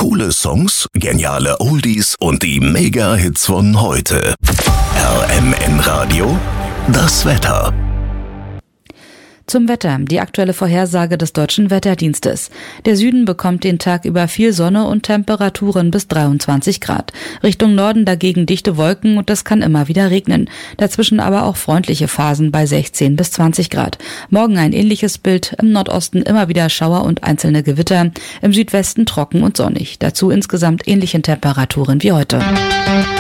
Coole Songs, geniale Oldies und die Mega-Hits von heute. RMN Radio, das Wetter. Zum Wetter, die aktuelle Vorhersage des Deutschen Wetterdienstes. Der Süden bekommt den Tag über viel Sonne und Temperaturen bis 23 Grad. Richtung Norden dagegen dichte Wolken und es kann immer wieder regnen. Dazwischen aber auch freundliche Phasen bei 16 bis 20 Grad. Morgen ein ähnliches Bild, im Nordosten immer wieder Schauer und einzelne Gewitter, im Südwesten trocken und sonnig. Dazu insgesamt ähnliche Temperaturen wie heute.